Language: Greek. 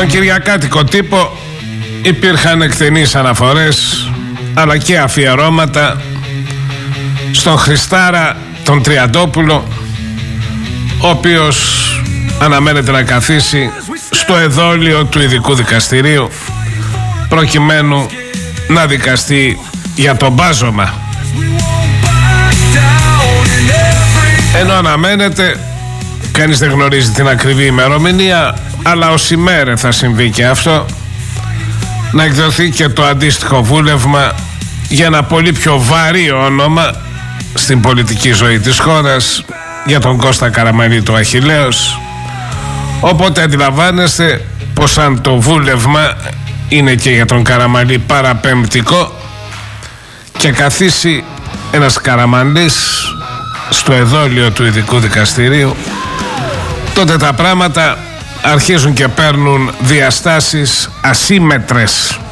Στον κυριακάτικο τύπο υπήρχαν εκτενείς αναφορές αλλά και αφιερώματα στον Χριστάρα τον Τριαντόπουλο, ο οποίος αναμένεται να καθίσει στο εδόλιο του ειδικού δικαστηρίου προκειμένου να δικαστεί για το μπάζωμα. Ενώ αναμένεται, κανείς δεν γνωρίζει την ακριβή ημερομηνία, αλλά ως ημέρε θα συμβεί και αυτό, να εκδοθεί και το αντίστοιχο βούλευμα για ένα πολύ πιο βαρύ όνομα στην πολιτική ζωή της χώρας, για τον Κώστα Καραμανλή του Αχιλλέως. Οπότε αντιλαμβάνεστε πως αν το βούλευμα είναι και για τον Καραμανλή παραπεμπτικό και καθίσει ένας Καραμανλής στο εδόλιο του ειδικού δικαστηρίου, τότε τα πράγματα αρχίζουν και παίρνουν διαστάσεις ασύμμετρες.